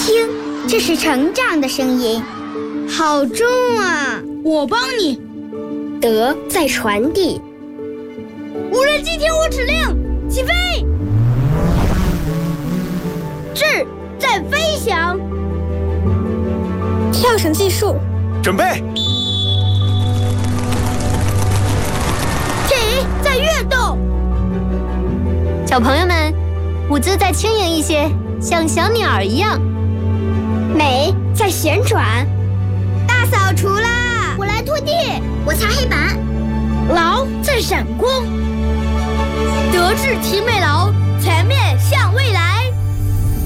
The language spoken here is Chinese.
听，这是成长的声音，好重啊！ 我帮你。 德在传递。 无人机听我指令，起飞！智在飞翔。 跳绳技术， 准备。 体在跃动。 小朋友们，舞姿再轻盈一些，像小鸟一样。 美在旋转。大扫除啦！ 我来拖地， 我擦黑板。 劳在闪光。德智体美劳，全面